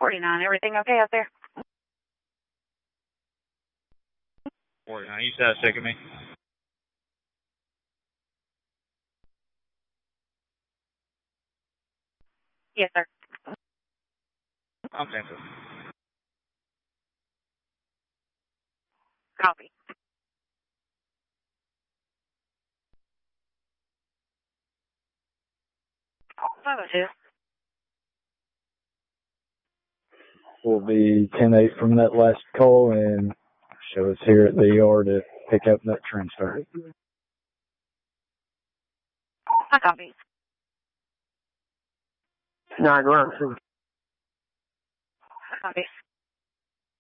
49, everything okay out there? 49, you said sick of me. Yes, sir. I'm thankful. Copy. Photo 2. We'll be 10-8 from that last call and show us here at the ER to pick up that transfer. I copy. 9 ground. Copy.